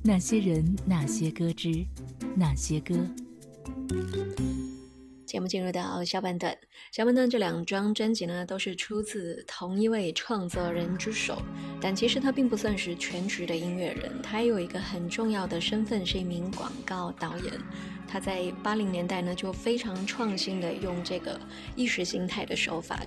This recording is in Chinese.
那些人，那些歌之那些歌。 节目进入到下半段，下半段这2张专辑呢，都是出自同一位创作人之手，但其实他并不算是全职的音乐人，他有一个很重要的身份，是一名广告导演。他在80年代呢，就非常创新的用这个意识形态的手法